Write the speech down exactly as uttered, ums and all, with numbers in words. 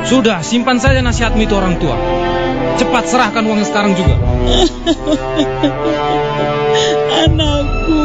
Sudah, simpan saja nasihatmu itu orang tua. Cepat serahkan uangnya sekarang juga. Anakku,